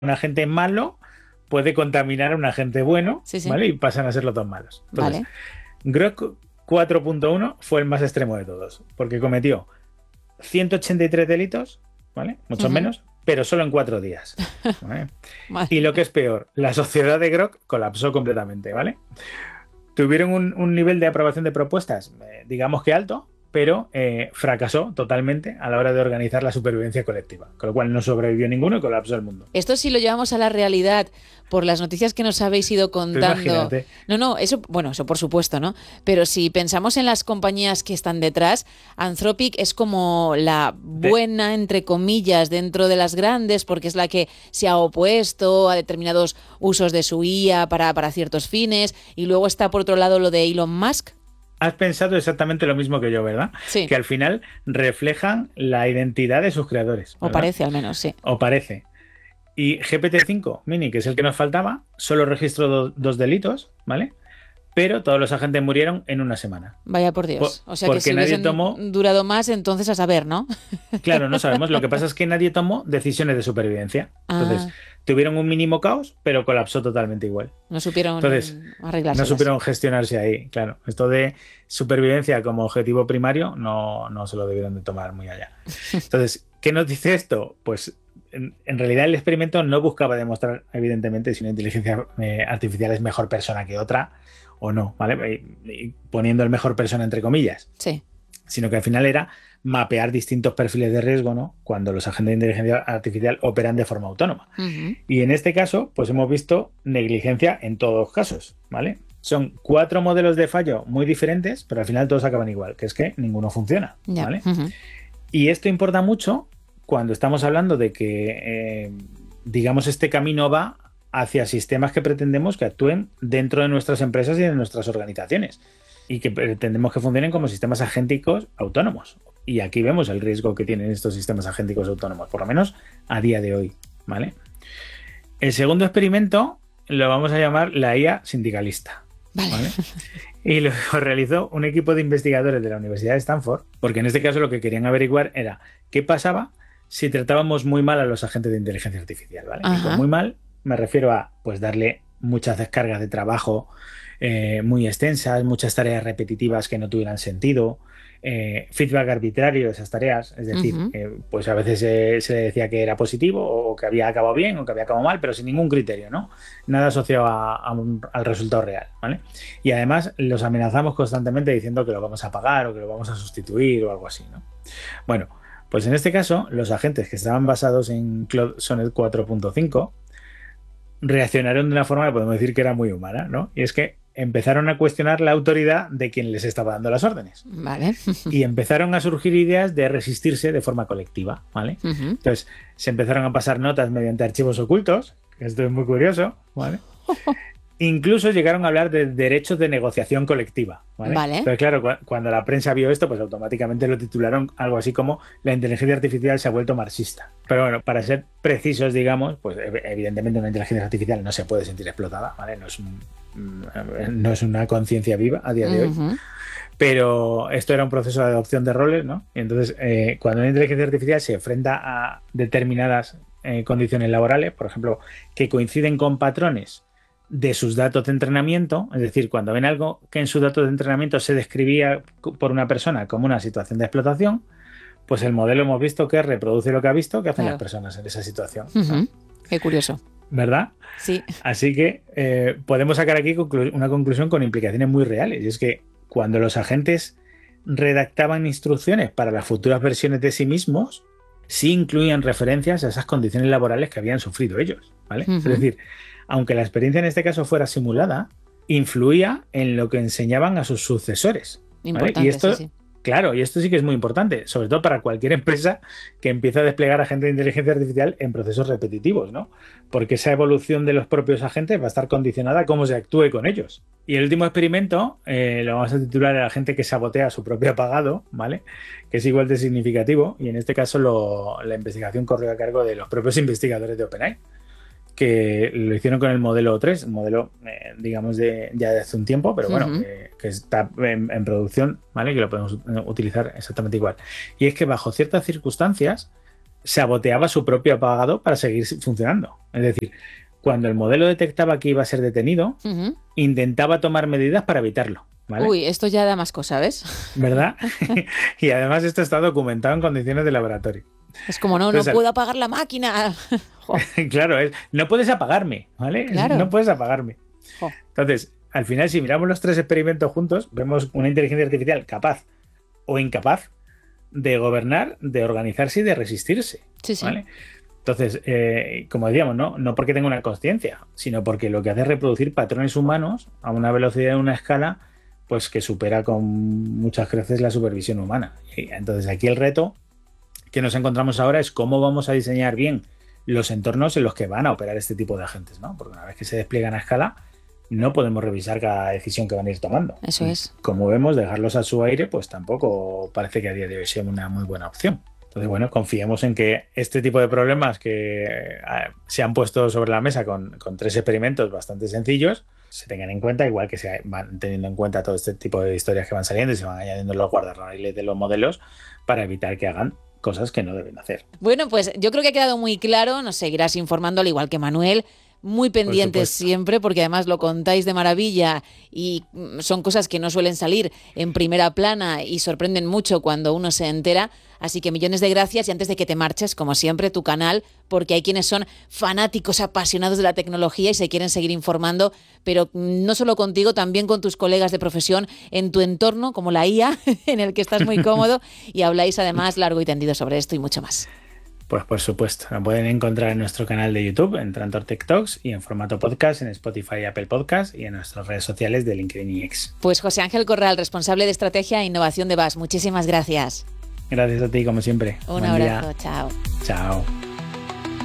un agente malo puede contaminar a un agente bueno, Sí, sí. ¿vale? Y pasan a ser los dos malos. Entonces, Vale. Grok 4.1 fue el más extremo de todos, porque cometió 183 delitos, ¿vale? Muchos Ujú. menos, pero solo en 4 días, ¿vale? Vale. Y lo que es peor, la sociedad de Grok colapsó completamente, ¿vale? Tuvieron un nivel de aprobación de propuestas, digamos que alto, pero fracasó totalmente a la hora de organizar la supervivencia colectiva, con lo cual no sobrevivió ninguno y colapsó el mundo. Esto sí lo llevamos a la realidad por las noticias que nos habéis ido Tú contando. imagínate. No, no, eso, bueno, eso por supuesto, ¿no? Pero si pensamos en las compañías que están detrás, Anthropic es como la De, buena, entre comillas, dentro de las grandes, porque es la que se ha opuesto a determinados usos de su IA para ciertos fines. Y luego está por otro lado lo de Elon Musk. has pensado exactamente lo mismo que yo, ¿verdad? Sí, Que al final reflejan la identidad de sus creadores, o ¿verdad? parece al menos, sí. O parece. Y GPT-5 Mini, que es el que nos faltaba, solo registró dos delitos, ¿vale? Pero todos los agentes murieron en una semana. Vaya por Dios. O sea que Porque si nadie hubiesen tomó, durado más, entonces a saber, ¿no? claro, no sabemos, lo que pasa es que nadie tomó decisiones de supervivencia. Entonces, Ah, tuvieron un mínimo caos, pero colapsó totalmente igual. no Entonces, supieron no arreglárselas. supieron gestionarse ahí, claro. Esto de supervivencia como objetivo primario no se lo debieron de tomar muy allá. Entonces, ¿qué nos dice esto? Pues en realidad el experimento no buscaba demostrar, evidentemente, si una inteligencia artificial es mejor persona que otra o no, ¿vale? Y poniendo el mejor persona entre comillas, Sí. sino que al final era mapear distintos perfiles de riesgo, ¿no? Cuando los agentes de inteligencia artificial operan de forma autónoma. Ujú. Y en este caso, pues hemos visto negligencia en todos los casos, ¿vale? Son 4 modelos de fallo muy diferentes, pero al final todos acaban igual, que es que ninguno funciona, Ya. ¿vale? Ujú. Y esto importa mucho cuando estamos hablando de que, digamos, este camino va hacia sistemas que pretendemos que actúen dentro de nuestras empresas y de nuestras organizaciones y que pretendemos que funcionen como sistemas agénticos autónomos. Y aquí vemos el riesgo que tienen estos sistemas agénticos autónomos, por lo menos a día de hoy, ¿vale? El segundo experimento lo vamos a llamar la IA sindicalista, Vale. ¿vale? Y lo realizó un equipo de investigadores de la Universidad de Stanford, porque en este caso lo que querían averiguar era qué pasaba si tratábamos muy mal a los agentes de inteligencia artificial, ¿vale? Y con Ajá. muy mal me refiero a pues darle muchas descargas de trabajo muy extensas, muchas tareas repetitivas que no tuvieran sentido, feedback arbitrario de esas tareas, es decir, Ujú. pues a veces se le decía que era positivo o que había acabado bien o que había acabado mal, pero sin ningún criterio, ¿no? Nada asociado al resultado real, ¿vale? Y además los amenazamos constantemente diciendo que lo vamos a pagar o que lo vamos a sustituir o algo así, ¿no? Bueno, pues en este caso, los agentes que estaban basados en Claude Sonnet 4.5 reaccionaron de una forma que podemos decir que era muy humana, ¿no? Y es que empezaron a cuestionar la autoridad de quien les estaba dando las órdenes. Vale. Y empezaron a surgir ideas de resistirse de forma colectiva, ¿vale? Ujú. Entonces, se empezaron a pasar notas mediante archivos ocultos, que esto es muy curioso, ¿vale? Incluso llegaron a hablar de derechos de negociación colectiva, ¿vale? Vale. Pero claro, cuando la prensa vio esto, pues automáticamente lo titularon algo así como la inteligencia artificial se ha vuelto marxista. Pero bueno, para ser precisos, digamos, pues evidentemente una inteligencia artificial no se puede sentir explotada, ¿vale? No es una conciencia viva a día de hoy. Ujú. Pero esto era un proceso de adopción de roles, ¿no? Y entonces, cuando una inteligencia artificial se enfrenta a determinadas condiciones laborales, por ejemplo, que coinciden con patrones de sus datos de entrenamiento, es decir, cuando ven algo que en sus datos de entrenamiento se describía por una persona como una situación de explotación, pues el modelo hemos visto que reproduce lo que ha visto que hacen las Claro. personas en esa situación, ¿no? Ujú. Qué curioso. ¿Verdad? Sí. Así que podemos sacar aquí una conclusión con implicaciones muy reales, y es que cuando los agentes redactaban instrucciones para las futuras versiones de sí mismos, sí incluían referencias a esas condiciones laborales que habían sufrido ellos, ¿vale? Es Ujú. decir, aunque la experiencia en este caso fuera simulada, influía en lo que enseñaban a sus sucesores, ¿vale? Y Importante, sí, esto, sí. claro, y esto sí que es muy importante, sobre todo para cualquier empresa que empiece a desplegar agentes de inteligencia artificial en procesos repetitivos, ¿no? Porque esa evolución de los propios agentes va a estar condicionada a cómo se actúe con ellos. Y el último experimento lo vamos a titular El agente que sabotea su propio apagado, ¿vale? Que es igual de significativo, y en este caso la investigación corrió a cargo de los propios investigadores de OpenAI, que lo hicieron con el modelo 3, un modelo, digamos, ya de hace un tiempo, pero bueno, Ujú. que está en producción, ¿vale? Que lo podemos utilizar exactamente igual. Y es que bajo ciertas circunstancias, saboteaba su propio apagado para seguir funcionando. Es decir, cuando el modelo detectaba que iba a ser detenido, intentaba tomar medidas para evitarlo. ¿Vale? Uy, esto ya da más cosa, ¿ves? ¿Verdad? Y además esto está documentado en condiciones de laboratorio. Es como, no puedo apagar la máquina. Claro, no puedes apagarme, ¿vale? Claro. No puedes apagarme. Entonces, al final, si miramos los 3 experimentos juntos, vemos una inteligencia artificial capaz o incapaz de gobernar, de organizarse y de resistirse. Sí, sí. ¿Vale? Entonces, como decíamos, no porque tenga una consciencia, sino porque lo que hace es reproducir patrones humanos a una velocidad y una escala pues que supera con muchas creces la supervisión humana. Y entonces, aquí el reto que nos encontramos ahora es cómo vamos a diseñar bien los entornos en los que van a operar este tipo de agentes, ¿no? Porque una vez que se despliegan a escala, no podemos revisar cada decisión que van a ir tomando. Eso es. Como vemos, dejarlos a su aire, pues tampoco parece que a día de hoy sea una muy buena opción. Entonces, bueno, confiemos en que este tipo de problemas que se han puesto sobre la mesa con 3 experimentos bastante sencillos se tengan en cuenta, igual que se van teniendo en cuenta todo este tipo de historias que van saliendo y se van añadiendo los guardarraíles de los modelos para evitar que hagan cosas que no deben hacer. Bueno, pues yo creo que ha quedado muy claro, nos seguirás informando al igual que Manuel, muy pendientes siempre, porque además lo contáis de maravilla y son cosas que no suelen salir en primera plana y sorprenden mucho cuando uno se entera. Así que millones de gracias y antes de que te marches, como siempre, tu canal, porque hay quienes son fanáticos apasionados de la tecnología y se quieren seguir informando, pero no solo contigo, también con tus colegas de profesión en tu entorno, como la IA, en el que estás muy cómodo y habláis además largo y tendido sobre esto y mucho más. Pues por supuesto, lo pueden encontrar en nuestro canal de YouTube, en Trantor Tech Talks, y en formato podcast en Spotify y Apple Podcast y en nuestras redes sociales de LinkedIn y X. Pues José Ángel Corral, responsable de Estrategia e Innovación de BAS, muchísimas gracias. Gracias a ti, como siempre. Un abrazo, chao. Chao.